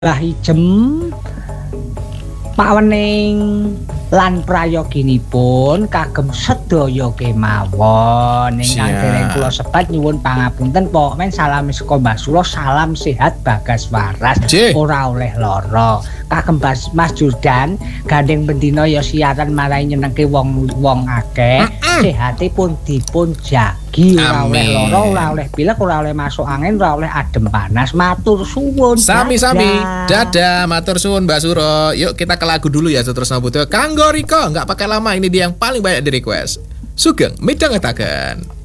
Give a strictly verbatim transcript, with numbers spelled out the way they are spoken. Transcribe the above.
Lah ijem pawening lan prayoginipun kagem sedaya kemawon ingkang dereng kula sebat nyuwun pangapunten pokmen salami saka Mbah Sula salam sehat bagas waras ora oleh lara kagem Mas Jordan gandeng bendina ya siaran marai nyenengke wong-wong akeh sehate pun dipun jagi ora oleh lara ora oleh pilek ora oleh masuk angin ora oleh adem panas matur suwun sami-sami dadah matur suwun Mbak Suro. Yuk kita ke lagu dulu ya Sutresno Budya kanggo Riko nggak pakai lama ini dia yang paling banyak di request Sugeng midhangetaken.